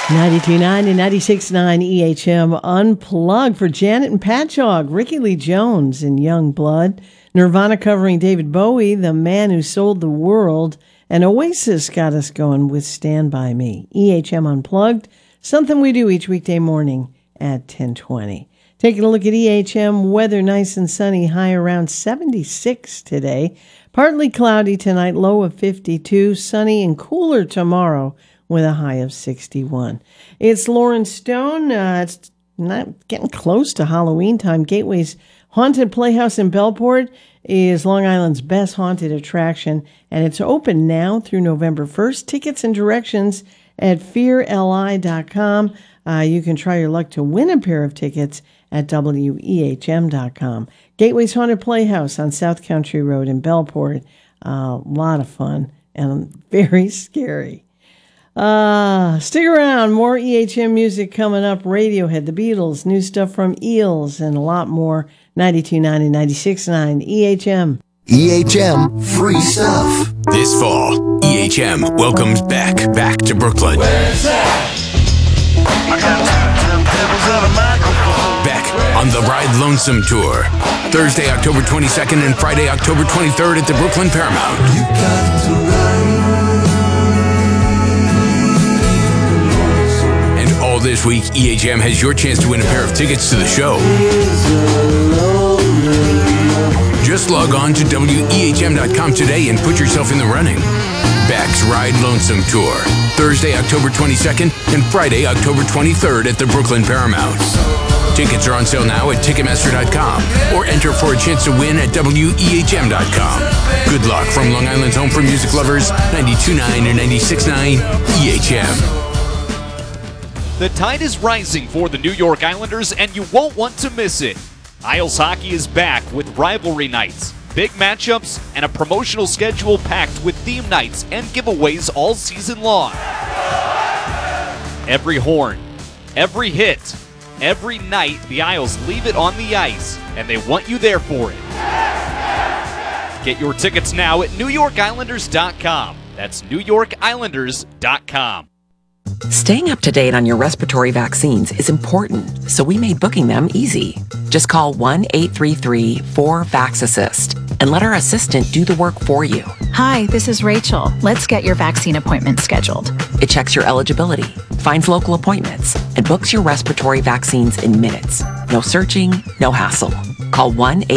92.9 and 96.9 EHM Unplugged for Janet and Patchogue, Ricky Lee Jones in Young Blood, Nirvana covering David Bowie, The Man Who Sold the World, and Oasis got us going with Stand By Me. EHM Unplugged, something we do each weekday morning at 10:20. Taking a look at EHM weather, nice and sunny, high around 76 today. Partly cloudy tonight, low of 52, sunny and cooler tomorrow with a high of 61. It's Lauren Stone. It's not getting close to Halloween time. Gateway's Haunted Playhouse in Bellport is Long Island's best haunted attraction, and it's open now through November 1st. Tickets and directions at fearli.com. You can try your luck to win a pair of tickets at wehm.com. Gateway's Haunted Playhouse on South Country Road in Bellport. A lot of fun and very scary. Stick around. More EHM music coming up. Radiohead, The Beatles, new stuff from Eels, and a lot more. 92.9 and 96.9 EHM. EHM free stuff. This fall, EHM welcomes back to Brooklyn. Where's that? I got turntables and a microphone. Back on the Ride Lonesome Tour. Thursday, October 22nd and Friday, October 23rd at the Brooklyn Paramount. You got to ride. All this week, EHM has your chance to win a pair of tickets to the show. Just log on to wehm.com today and put yourself in the running. Beck's Ride Lonesome Tour, Thursday, October 22nd and Friday, October 23rd at the Brooklyn Paramount. Tickets are on sale now at Ticketmaster.com or enter for a chance to win at wehm.com. Good luck from Long Island's home for music lovers, 92.9 and 96.9 EHM. The tide is rising for the New York Islanders, and you won't want to miss it. Isles Hockey is back with rivalry nights, big matchups, and a promotional schedule packed with theme nights and giveaways all season long. Every horn, every hit, every night, the Isles leave it on the ice, and they want you there for it. Get your tickets now at NewYorkIslanders.com. That's NewYorkIslanders.com. Staying up to date on your respiratory vaccines is important, so we made booking them easy. Just call 1-833-4-VAX-ASSIST and let our assistant do the work for you. Hi, this is Rachel. Let's get your vaccine appointment scheduled. It checks your eligibility, finds local appointments, and books your respiratory vaccines in minutes. No searching, no hassle. Call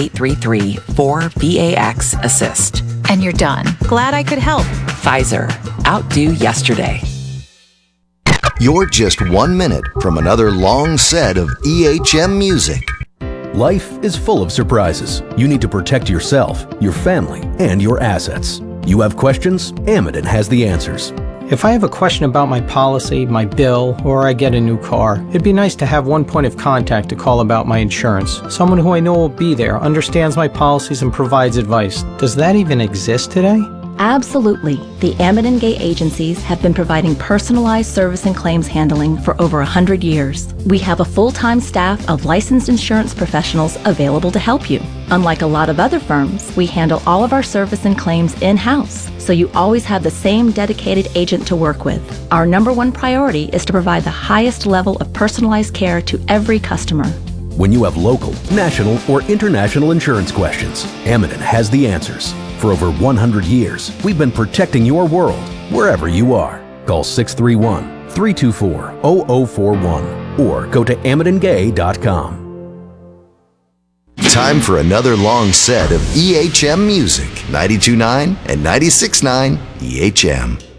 1-833-4-VAX-ASSIST. And you're done. Glad I could help. Pfizer. Outdo yesterday. You're just 1 minute from another long set of EHM music. Life is full of surprises. You need to protect yourself, your family, and your assets. You have questions? Amidon has the answers. If I have a question about my policy, my bill, or I get a new car, it'd be nice to have one point of contact to call about my insurance. Someone who I know will be there, understands my policies, and provides advice. Does that even exist today? Absolutely. The Amidon Gay agencies have been providing personalized service and claims handling for over 100 years. We have a full-time staff of licensed insurance professionals available to help you. Unlike a lot of other firms, we handle all of our service and claims in-house, so you always have the same dedicated agent to work with. Our number one priority is to provide the highest level of personalized care to every customer. When you have local, national, or international insurance questions, Amidon has the answers. For over 100 years, we've been protecting your world, wherever you are. Call 631-324-0041 or go to AmidonGay.com. Time for another long set of EHM music. 92.9 and 96.9 EHM.